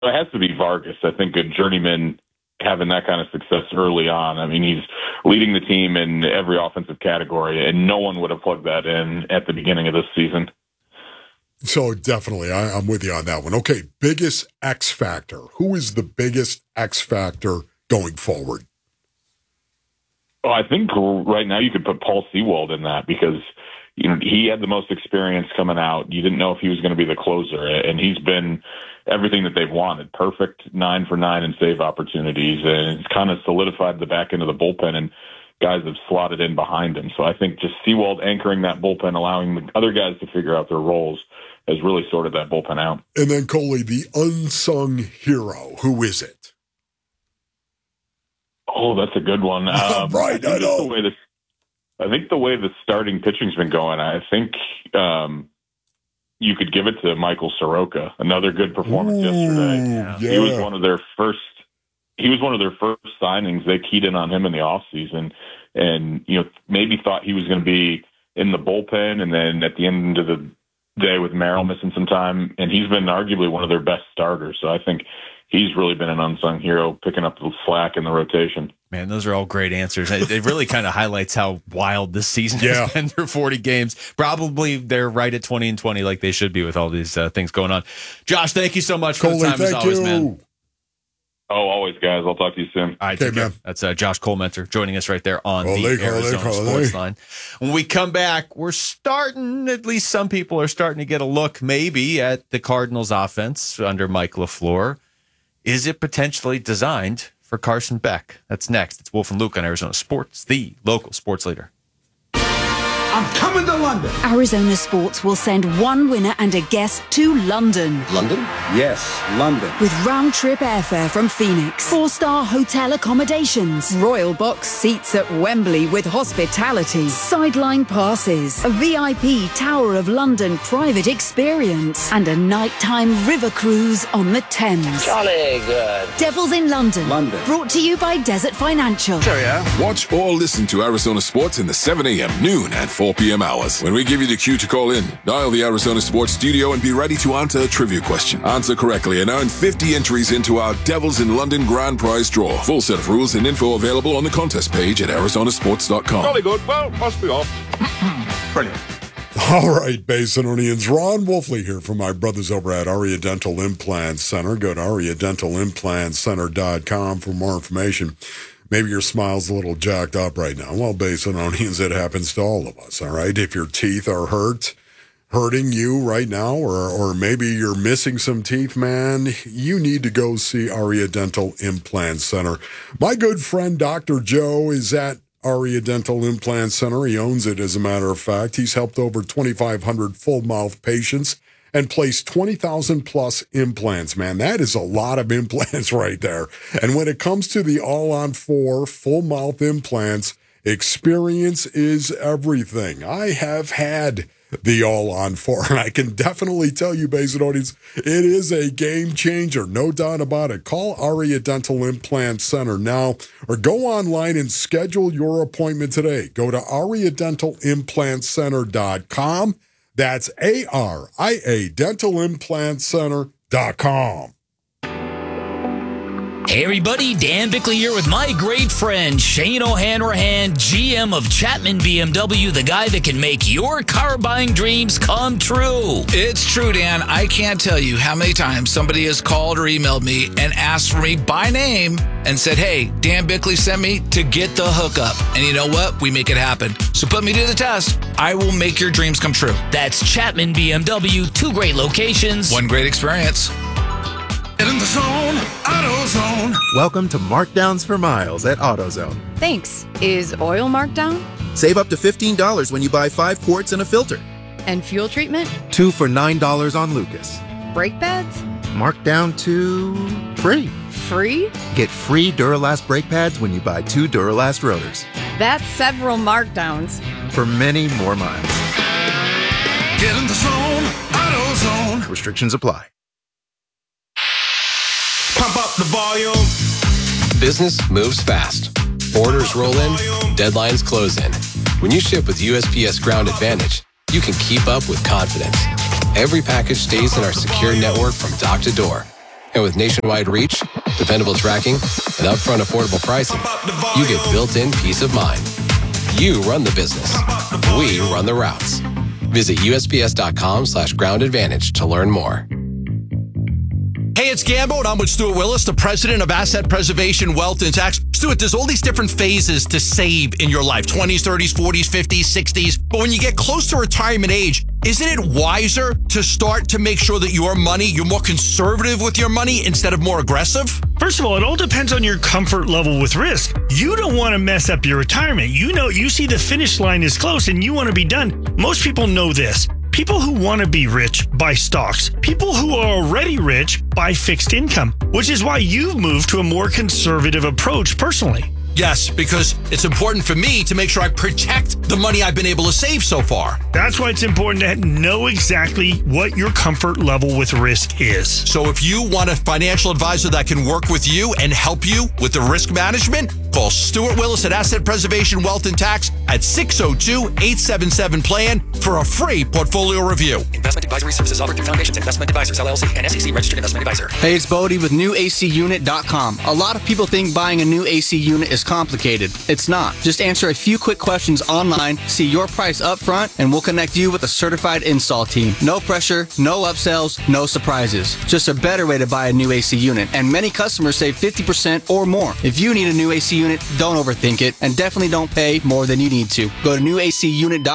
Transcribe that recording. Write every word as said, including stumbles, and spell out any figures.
It has to be Vargas. I think a journeyman having that kind of success early on. I mean, he's leading the team in every offensive category, and no one would have plugged that in at the beginning of this season. So definitely, I, I'm with you on that one. Okay, biggest X factor. Who is the biggest X factor going forward? Oh, I think right now you could put Paul Sewald in that because you know he had the most experience coming out. You didn't know if he was going to be the closer, and he's been everything that they've wanted. Perfect nine for nine in save opportunities, and it's kind of solidified the back end of the bullpen, and guys have slotted in behind him. So I think just Sewald anchoring that bullpen, allowing the other guys to figure out their roles, has really sorted that bullpen out. And then, Coley, the unsung hero, who is it? Oh, that's a good one. Um, right, I, I know. The way this, I think the way the starting pitching's been going, I think um, you could give it to Michael Soroka. Another good performance Ooh, yesterday. Yeah. He was one of their first. He was one of their first signings. They keyed in on him in the offseason and you know maybe thought he was going to be in the bullpen, and then at the end of the day with Merrill missing some time, and he's been arguably one of their best starters. So I think he's really been an unsung hero, picking up the slack in the rotation. Man, those are all great answers. It, it really kind of highlights how wild this season yeah. has been through forty games. Probably they're right at twenty and twenty like they should be with all these uh, things going on. Josh, thank you so much for Coley, the time as always, you. man. Oh, always, guys. I'll talk to you soon. All right, okay, man. That's uh, Josh Colmentor joining us right there on Olé, the olé, Arizona olé. Sports Line. When we come back, we're starting, at least some people are starting to get a look maybe at the Cardinals offense under Mike LaFleur. Is it potentially designed for Carson Beck? That's next. It's Wolf and Luke on Arizona Sports, the local sports leader. I'm coming to London. Arizona Sports will send one winner and a guest to London. London? Yes, London. With round-trip airfare from Phoenix, four-star hotel accommodations, royal box seats at Wembley with hospitality, sideline passes, a V I P Tower of London private experience, and a nighttime river cruise on the Thames. Jolly good. Devils in London. London. Brought to you by Desert Financial. Watch or listen to Arizona Sports in the seven a.m., noon, and four p.m. hours. When we give you the cue to call in, dial the Arizona Sports studio and be ready to answer a trivia question. Answer correctly and earn fifty entries into our Devils in London grand prize draw. Full set of rules and info available on the contest page at arizona sports dot com. Jolly good. Well, must be off. Brilliant. All right, Basinonians. Ron Wolfley here from my brothers over at Aria Dental Implant Center. Go to aria dental implant center dot com for more information. Maybe your smile's a little jacked up right now. Well, Basinonians, it happens to all of us, all right? If your teeth are hurt, hurting you right now, or or maybe you're missing some teeth, man, you need to go see Aria Dental Implant Center. My good friend Doctor Joe is at Aria Dental Implant Center. He owns it, as a matter of fact. He's helped over twenty-five hundred full-mouth patients and placed twenty thousand plus implants, man. That is a lot of implants right there. And when it comes to the all-on-four full-mouth implants, experience is everything. I have had the all-on-four, and I can definitely tell you, Basinonians, it is a game changer, no doubt about it. Call Aria Dental Implant Center now or go online and schedule your appointment today. Go to aria dental implant center dot com. That's A R I A dental implant center dot com. Hey everybody, Dan Bickley here with my great friend Shane O'Hanrahan, G M of Chapman B M W, the guy that can make your car buying dreams come true. It's true, Dan. I can't tell you how many times somebody has called or emailed me and asked for me by name and said, hey, Dan Bickley sent me to get the hookup. And you know what? We make it happen. So put me to the test. I will make your dreams come true. That's Chapman B M W, two great locations, one great experience. Get in the zone, AutoZone. Welcome to Markdowns for Miles at AutoZone. Thanks. Is oil marked down? Save up to fifteen dollars when you buy five quarts and a filter. And fuel treatment? Two for nine dollars on Lucas. Brake pads? Marked down to free. Free? Get free Duralast brake pads when you buy two Duralast rotors. That's several markdowns. For many more miles. Get in the zone, AutoZone. Restrictions apply. Pump up the volume. Business moves fast. Orders roll in, deadlines close in. When you ship with U S P S Ground Advantage, you can keep up with confidence. Every package stays in our secure network from dock to door. And with nationwide reach, dependable tracking, and upfront affordable pricing, you get built-in peace of mind. You run the business. We run the routes. Visit U S P S dot com slash ground advantage to learn more. Hey, it's Gambo, and I'm with Stuart Willis, the president of Asset Preservation, Wealth, and Tax. Stuart, there's all these different phases to save in your life, twenties, thirties, forties, fifties, sixties. But when you get close to retirement age, isn't it wiser to start to make sure that your money, you're more conservative with your money instead of more aggressive? First of all, it all depends on your comfort level with risk. You don't want to mess up your retirement. You know, you see the finish line is close and you want to be done. Most people know this. People who want to be rich buy stocks. People who are already rich buy fixed income, which is why you've moved to a more conservative approach personally. Yes, because it's important for me to make sure I protect the money I've been able to save so far. That's why it's important to know exactly what your comfort level with risk is. So if you want a financial advisor that can work with you and help you with the risk management, call Stuart Willis at Asset Preservation, Wealth, and Tax at six oh two, eight seven seven, plan for a free portfolio review. Investment advisory services offered through Foundations Investment Advisors, L L C, and S E C registered investment advisor. Hey, it's Bodie with new A C unit dot com. A lot of people think buying a new A C unit is complicated. It's not. Just answer a few quick questions online, see your price up front, and we'll connect you with a certified install team. No pressure, no upsells, no surprises. Just a better way to buy a new A C unit. And many customers save fifty percent or more. If you need a new A C unit, don't overthink it, and definitely don't pay more than you need to. Go to new A C unit dot com.